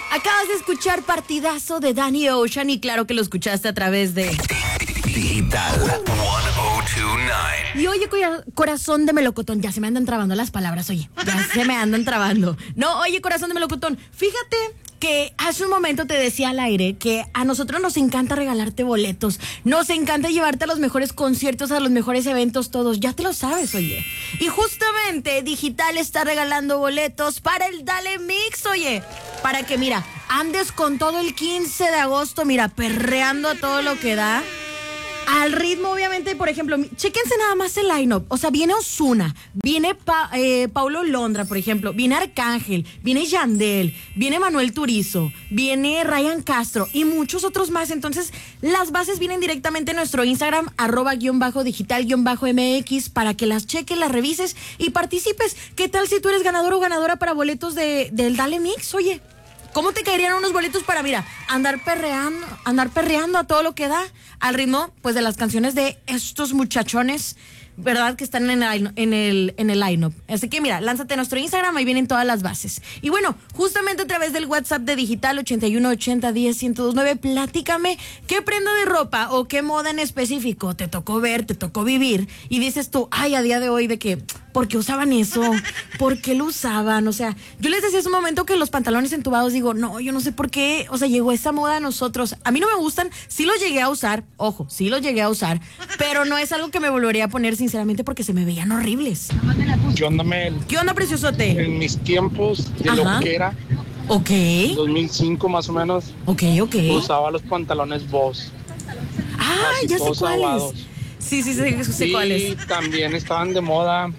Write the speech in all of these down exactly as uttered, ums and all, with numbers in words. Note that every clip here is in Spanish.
Acabas de escuchar Partidazo de Danny Ocean y claro que lo escuchaste a través de Digital ciento veintinueve. Y oye, corazón de melocotón, ya se me andan trabando las palabras, oye, ya se me andan trabando. No, oye, corazón de melocotón, fíjate que hace un momento te decía al aire que a nosotros nos encanta regalarte boletos, nos encanta llevarte a los mejores conciertos, a los mejores eventos, todos, ya te lo sabes, oye. Y justamente Digital está regalando boletos para el Dale Mix, oye, para que, mira, andes con todo el quince de agosto, mira, perreando a todo lo que da. Al ritmo, obviamente, por ejemplo, chéquense nada más el line-up. O sea, viene Ozuna, viene pa, eh, Paulo Londra, por ejemplo, viene Arcángel, viene Yandel, viene Manuel Turizo, viene Ryan Castro y muchos otros más. Entonces, las bases vienen directamente en nuestro Instagram, arroba guión bajo digital guión bajo MX, para que las cheques, las revises y participes. ¿Qué tal si tú eres ganador o ganadora para boletos de, del Dale Mix? Oye, ¿cómo te caerían unos boletos para, mira, andar perreando, andar perreando a todo lo que da, al ritmo, pues, de las canciones de estos muchachones, ¿verdad? Que están en el, en el, en el line-up. Así que, mira, lánzate a nuestro Instagram, ahí vienen todas las bases. Y bueno, justamente a través del WhatsApp de Digital ochenta y uno ochenta diez ciento veintinueve, platícame qué prenda de ropa o qué moda en específico te tocó ver, te tocó vivir, y dices tú, ay, a día de hoy, de que, ¿por qué usaban eso? ¿Por qué lo usaban? O sea, yo les decía hace un momento que los pantalones entubados, digo, no, yo no sé por qué, o sea, llegó esa moda a nosotros. A mí no me gustan, sí los llegué a usar, ojo, sí los llegué a usar, pero no es algo que me volvería a poner, sinceramente, porque se me veían horribles. ¿Qué onda, Mel? ¿Qué onda, preciosote? En mis tiempos de Ajá. lo que era, Ok. dos mil cinco más o menos, Ok, ok. usaba los pantalones Boss. Ah, así ya sé todos cuáles. aguados. Sí, sí, sí, sé Y cuáles. también estaban de moda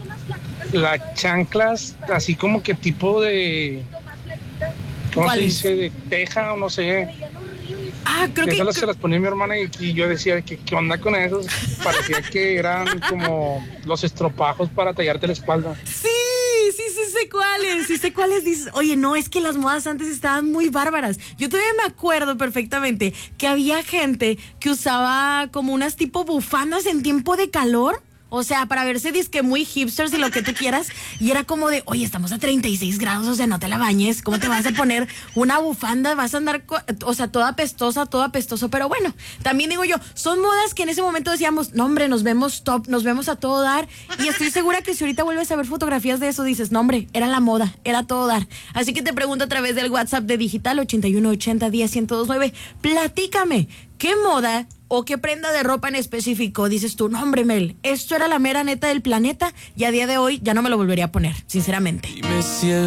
las chanclas, así como que tipo de, ¿cómo se ¿Cuáles? dice? De teja o no sé. Ah, creo que... Esas se las ponía mi hermana y, y yo decía, ¿qué, ¿qué onda con esos? Parecía que eran como los estropajos para tallarte la espalda. Sí, sí, sí sé cuáles, sí sé cuáles dices. Oye, no, es que las modas antes estaban muy bárbaras. Yo todavía me acuerdo perfectamente que había gente que usaba como unas tipo bufandas en tiempo de calor. O sea, para verse disque muy hipsters y lo que tú quieras. Y era como de, oye, estamos a treinta y seis grados, o sea, no te la bañes. ¿Cómo te vas a poner una bufanda? Vas a andar, o sea, toda apestosa, todo apestoso. Pero bueno, también digo yo, son modas que en ese momento decíamos, no, hombre, nos vemos top, nos vemos a todo dar. Y estoy segura que si ahorita vuelves a ver fotografías de eso, dices, no, hombre, era la moda, era todo dar. Así que te pregunto a través del WhatsApp de Digital ochenta y uno ochenta diez ciento veintinueve, platícame, ¿qué moda o qué prenda de ropa en específico dices tú, no, hombre, Mel, esto era la mera neta del planeta y a día de hoy ya no me lo volvería a poner, sinceramente?